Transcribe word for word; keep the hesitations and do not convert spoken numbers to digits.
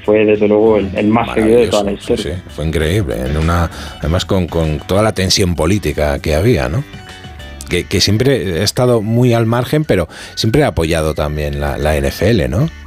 fue desde luego el, el más seguido de toda la historia. Sí, sí, fue increíble, en una, además con, con toda la tensión política que había, ¿no? Que, que siempre ha estado muy al margen, pero siempre ha apoyado también la, la N F L, ¿no?